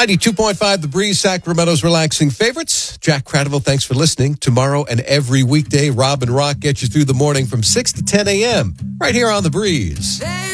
92.5 The Breeze, Sacramento's relaxing favorites. Jack Cradiville, thanks for listening. Tomorrow and every weekday, Rob and Rock get you through the morning from 6 to 10 a.m. right here on The Breeze.